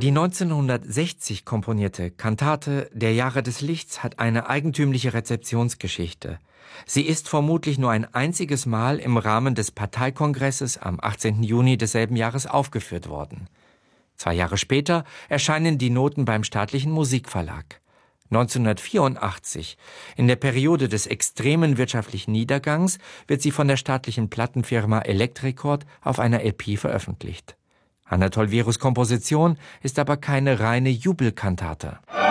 Die 1960 komponierte Kantate Der Jahre des Lichts hat eine eigentümliche Rezeptionsgeschichte. Sie ist vermutlich nur ein einziges Mal im Rahmen des Parteikongresses am 18. Juni desselben Jahres aufgeführt worden. 2 Jahre später erscheinen die Noten beim Staatlichen Musikverlag. 1984, in der Periode des extremen wirtschaftlichen Niedergangs, wird sie von der staatlichen Plattenfirma Electricord auf einer LP veröffentlicht. Anatol Wierus' Komposition ist aber keine reine Jubelkantate.